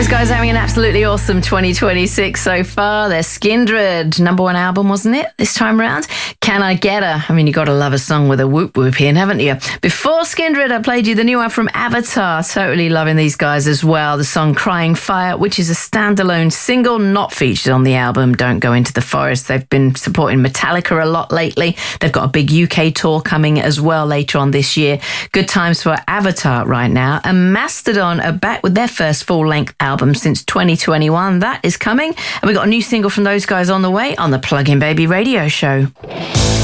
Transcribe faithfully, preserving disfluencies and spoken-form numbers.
Those guys are having an absolutely awesome twenty twenty-six so far. They're Skindred, number one album, wasn't it, this time round? Can I Get Her? I mean, you got to love a song with a whoop whoop in, haven't you? Before Skindred, I played you the new one from Avatar. Totally loving these guys as well. The song Crying Fire, which is a standalone single, not featured on the album Don't Go Into the Forest. They've been supporting Metallica a lot lately. They've got a big U K tour coming as well later on this year. Good times for Avatar right now. And Mastodon are back with their first full-length album since twenty twenty-one. That is coming. And we've got a new single from those guys on the way on the Plug In Baby radio show.